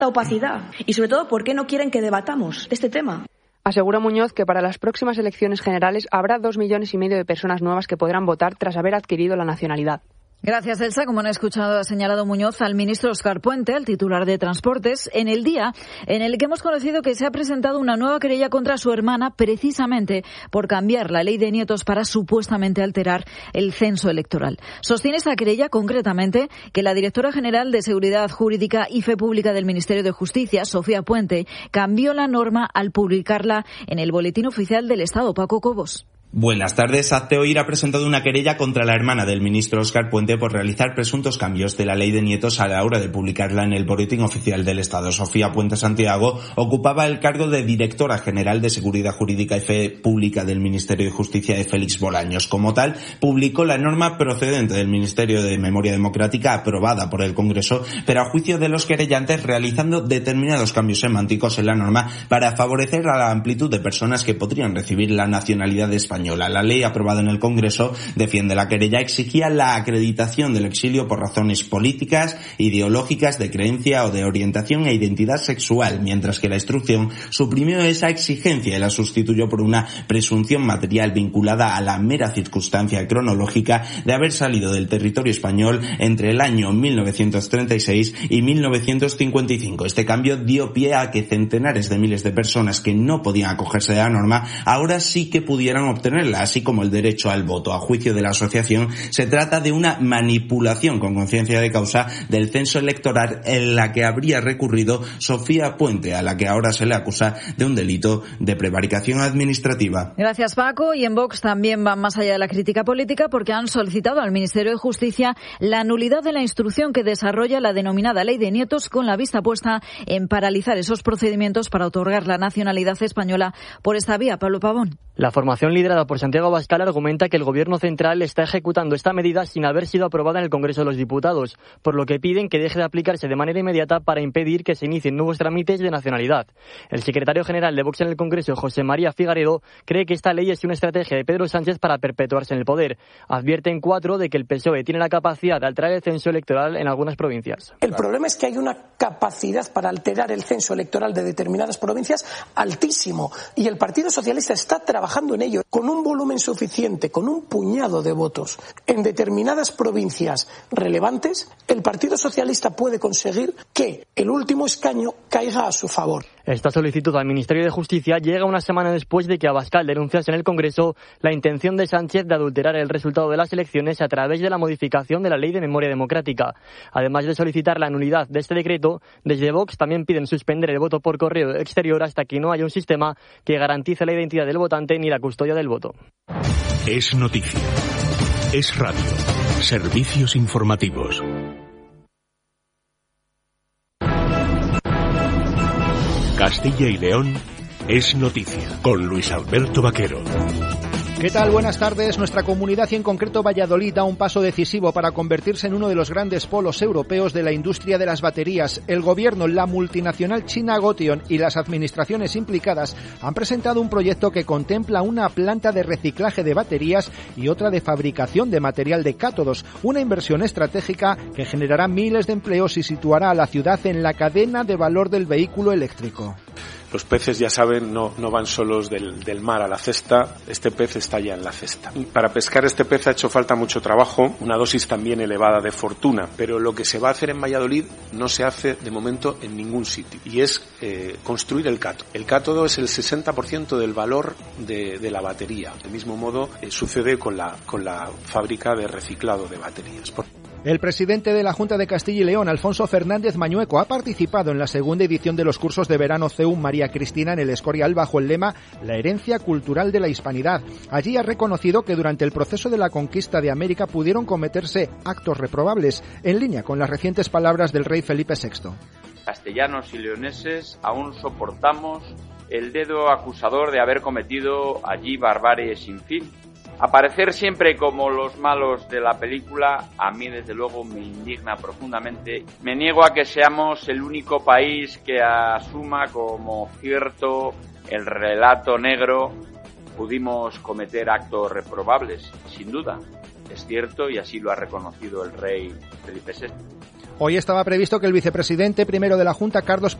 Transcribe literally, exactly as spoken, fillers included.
La opacidad. Y sobre todo, ¿por qué no quieren que debatamos este tema? Asegura Muñoz que para las próximas elecciones generales habrá dos millones y medio de personas nuevas que podrán votar tras haber adquirido la nacionalidad. Gracias, Elsa. Como han escuchado, ha señalado Muñoz al ministro Óscar Puente, el titular de Transportes, en el día en el que hemos conocido que se ha presentado una nueva querella contra su hermana, precisamente por cambiar la ley de nietos para supuestamente alterar el censo electoral. Sostiene esta querella, concretamente, que la directora general de Seguridad Jurídica y Fe Pública del Ministerio de Justicia, Sofía Puente, cambió la norma al publicarla en el Boletín Oficial del Estado. Paco Cobos. Buenas tardes. Hazte Oír ha presentado una querella contra la hermana del ministro Óscar Puente por realizar presuntos cambios de la ley de nietos a la hora de publicarla en el Boletín Oficial del Estado. Sofía Puente Santiago ocupaba el cargo de directora general de Seguridad Jurídica y Fe Pública del Ministerio de Justicia de Félix Bolaños. Como tal, publicó la norma procedente del Ministerio de Memoria Democrática aprobada por el Congreso, pero a juicio de los querellantes realizando determinados cambios semánticos en la norma para favorecer a la amplitud de personas que podrían recibir la nacionalidad española. La ley aprobada en el Congreso, defiende la querella, exigía la acreditación del exilio por razones políticas, ideológicas, de creencia o de orientación e identidad sexual, mientras que la instrucción suprimió esa exigencia y la sustituyó por una presunción material vinculada a la mera circunstancia cronológica de haber salido del territorio español entre el año mil novecientos treinta y seis y mil novecientos cincuenta y cinco. Este cambio dio pie a que centenares de miles de personas que no podían acogerse a la norma ahora sí que pudieran obtener así como el derecho al voto. A juicio de la asociación, se trata de una manipulación con conciencia de causa del censo electoral en la que habría recurrido Sofía Puente, a la que ahora se le acusa de un delito de prevaricación administrativa. Gracias, Paco. Y en Vox también van más allá de la crítica política porque han solicitado al Ministerio de Justicia la nulidad de la instrucción que desarrolla la denominada Ley de Nietos, con la vista puesta en paralizar esos procedimientos para otorgar la nacionalidad española por esta vía. Pablo Pavón. La formación liderada por Santiago Abascal argumenta que el Gobierno central está ejecutando esta medida sin haber sido aprobada en el Congreso de los Diputados, por lo que piden que deje de aplicarse de manera inmediata para impedir que se inicien nuevos trámites de nacionalidad. El secretario general de Vox en el Congreso, José María Figaredo, cree que esta ley es una estrategia de Pedro Sánchez para perpetuarse en el poder. Advierte en cuatro de que el P S O E tiene la capacidad de alterar el censo electoral en algunas provincias. El problema es que hay una capacidad para alterar el censo electoral de determinadas provincias altísimo, y el Partido Socialista está trabajando en ello con un volumen suficiente, con un puñado de votos en determinadas provincias relevantes. El Partido Socialista puede conseguir que el último escaño caiga a su favor. Esta solicitud al Ministerio de Justicia llega una semana después de que Abascal denunciase en el Congreso la intención de Sánchez de adulterar el resultado de las elecciones a través de la modificación de la Ley de Memoria Democrática. Además de solicitar la nulidad de este decreto, desde Vox también piden suspender el voto por correo exterior hasta que no haya un sistema que garantice la identidad del votante ni la custodia del voto. Es noticia. Es radio. Servicios informativos. Castilla y León es noticia, con Luis Alberto Vaquero. ¿Qué tal? Buenas tardes. Nuestra comunidad y en concreto Valladolid da un paso decisivo para convertirse en uno de los grandes polos europeos de la industria de las baterías. El gobierno, la multinacional china Gotion y las administraciones implicadas han presentado un proyecto que contempla una planta de reciclaje de baterías y otra de fabricación de material de cátodos, una inversión estratégica que generará miles de empleos y situará a la ciudad en la cadena de valor del vehículo eléctrico. Los peces, ya saben, no, no van solos del, del mar a la cesta, este pez está ya en la cesta. Para pescar este pez ha hecho falta mucho trabajo, una dosis también elevada de fortuna, pero lo que se va a hacer en Valladolid no se hace de momento en ningún sitio, y es eh, construir el cátodo. El cátodo es el sesenta por ciento del valor de, de la batería. Del mismo modo eh, sucede con la, con la fábrica de reciclado de baterías. Por... El presidente de la Junta de Castilla y León, Alfonso Fernández Mañueco, ha participado en la segunda edición de los cursos de verano C E U M María Cristina en el Escorial bajo el lema La herencia cultural de la hispanidad. Allí ha reconocido que durante el proceso de la conquista de América pudieron cometerse actos reprobables, en línea con las recientes palabras del rey Felipe sexto. Castellanos y leoneses aún soportamos el dedo acusador de haber cometido allí barbarie sin fin. Aparecer siempre como los malos de la película, a mí desde luego me indigna profundamente. Me niego a que seamos el único país que asuma como cierto el relato negro. Pudimos cometer actos reprobables, sin duda, es cierto, y así lo ha reconocido el rey Felipe sexto. Hoy estaba previsto que el vicepresidente primero de la Junta, Carlos